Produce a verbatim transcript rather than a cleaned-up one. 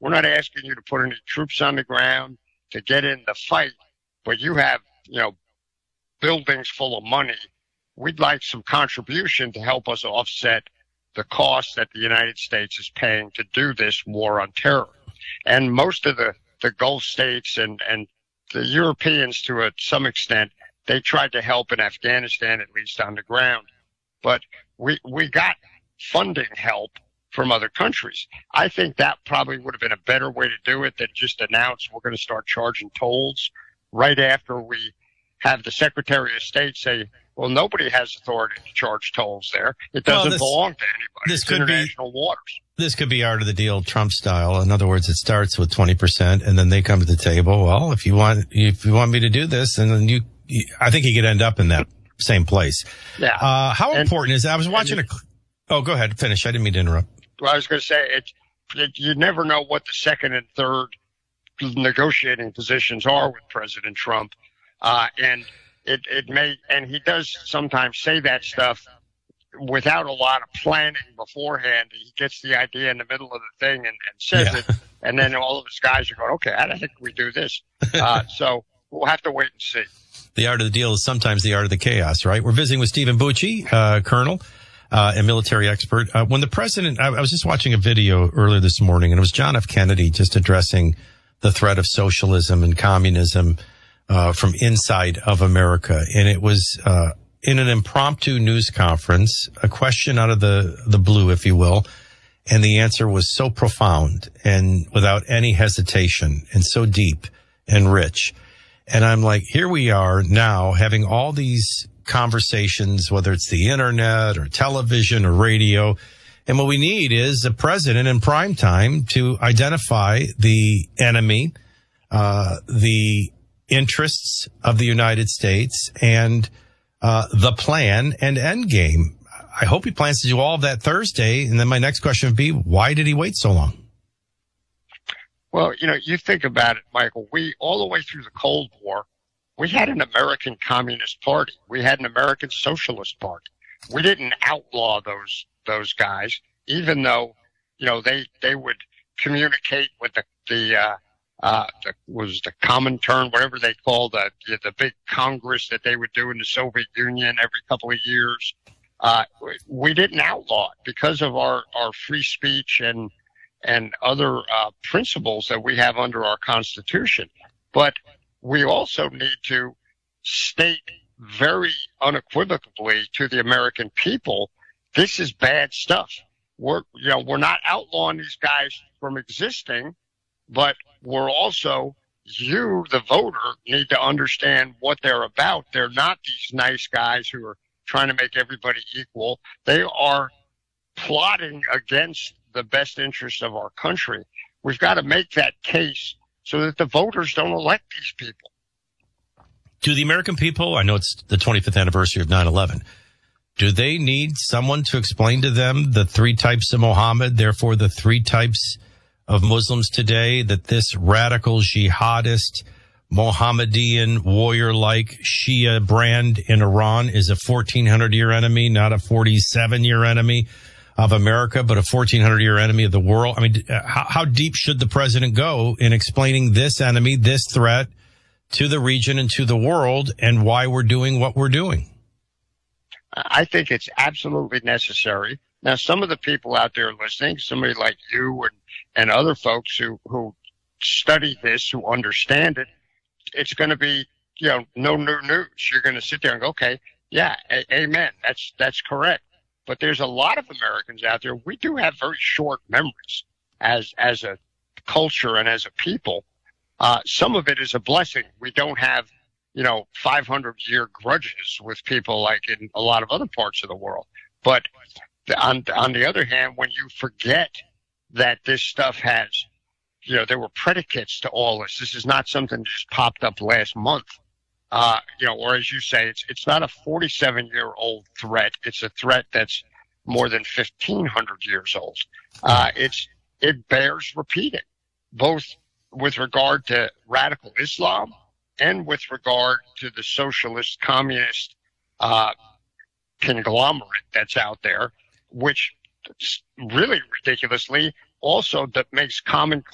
we're not asking you to put any troops on the ground to get in the fight, but you have, you know, buildings full of money. We'd like some contribution to help us offset the cost that the United States is paying to do this war on terror. And most of the, the Gulf states and, and the Europeans, to a, some extent, they tried to help in Afghanistan, at least on the ground. But we, we got funding help from other countries. I think that probably would have been a better way to do it than just announce we're going to start charging tolls right after we have the Secretary of State say, well, nobody has authority to charge tolls there. It doesn't well, this, belong to anybody. This it's could international be, waters. This could be art of the deal, Trump style. In other words, it starts with twenty percent, and then they come to the table. Well, if you want, if you want me to do this, and then you, you I think you could end up in that same place. Yeah. Uh, how and, important is that? I was watching a. Oh, go ahead. Finish. I didn't mean to interrupt. Well, I was going to say it, it. You never know what the second and third negotiating positions are with President Trump, uh, and. It, it may, and he does sometimes say that stuff without a lot of planning beforehand. He gets the idea in the middle of the thing and, and says yeah. it, and then all of his guys are going, okay, how the heck do we do this? Uh, so we'll have to wait and see. The art of the deal is sometimes the art of the chaos, right? We're visiting with Stephen Bucci, uh, Colonel, uh, and military expert. Uh, when the president, I, I was just watching a video earlier this morning, and it was John F. Kennedy just addressing the threat of socialism and communism Uh, from inside of America. And it was, uh, in an impromptu news conference, a question out of the, the blue, if you will. And the answer was so profound and without any hesitation and so deep and rich. And I'm like, here we are now having all these conversations, whether it's the internet or television or radio. And what we need is a president in prime time to identify the enemy, uh, the interests of the United States and uh the plan and end game. I hope he plans to do all of that Thursday. And then my next question would be, why did he wait so long? Well, you know, you think about it, Michael, we all the way through the Cold War, we had an American Communist Party. We had an American Socialist Party. We didn't outlaw those those guys, even though, you know, they they would communicate with the the uh Uh, the, was the Comintern, whatever they called the, the big Congress that they would do in the Soviet Union every couple of years. Uh, we didn't outlaw it because of our, our free speech and, and other, uh, principles that we have under our Constitution. But we also need to state very unequivocally to the American people, this is bad stuff. We're, you know, we're not outlawing these guys from existing, but we're also, you, the voter, need to understand what they're about. They're not these nice guys who are trying to make everybody equal. They are plotting against the best interests of our country. We've got to make that case so that the voters don't elect these people. Do the American people, I know it's the twenty-fifth anniversary of nine eleven, do they need someone to explain to them the three types of Mohammed, therefore the three types of Muslims today, that this radical jihadist Mohammedan warrior-like Shia brand in Iran is a fourteen hundred year enemy, not a forty-seven year enemy of America, but a fourteen hundred year enemy of the world? I mean, how, how deep should the president go in explaining this enemy, this threat to the region and to the world, and why we're doing what we're doing? I think it's absolutely necessary. Now, some of the people out there listening, somebody like you and, and other folks who, who study this, who understand it, it's going to be, you know, no new news. You're going to sit there and go, okay, yeah, a- amen. That's, that's correct. But there's a lot of Americans out there. We do have very short memories as, as a culture and as a people. Uh, some of it is a blessing. We don't have, you know, five hundred year grudges with people like in a lot of other parts of the world. But on, on the other hand, when you forget that this stuff has, you know, there were predicates to all this. This is not something that just popped up last month. Uh, you know, or as you say, it's, it's not a forty-seven year old threat. It's a threat that's more than fifteen hundred years old. Uh, it's, it bears repeating, both with regard to radical Islam and with regard to the socialist communist, uh, conglomerate that's out there, which really ridiculously also that makes common